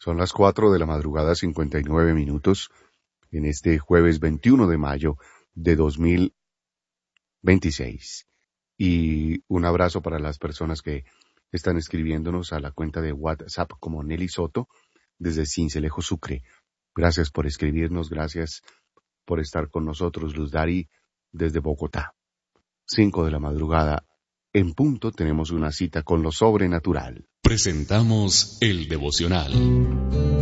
Son las 4 de la madrugada, 59 minutos, en este jueves 21 de mayo de 2026. Y un abrazo para las personas que están escribiéndonos a la cuenta de WhatsApp como Nelly Soto, desde Sincelejo, Sucre. Gracias por escribirnos, gracias por estar con nosotros. Luz Dari, desde Bogotá. 5 de la madrugada, en punto, tenemos una cita con lo sobrenatural. Presentamos el devocional.